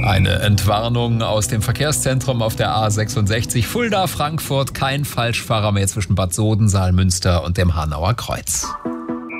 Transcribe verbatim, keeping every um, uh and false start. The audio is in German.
Eine Entwarnung aus dem Verkehrszentrum auf der A sechsundsechzig Fulda-Frankfurt. Kein Falschfahrer mehr zwischen Bad Soden, Saalmünster und dem Hanauer Kreuz.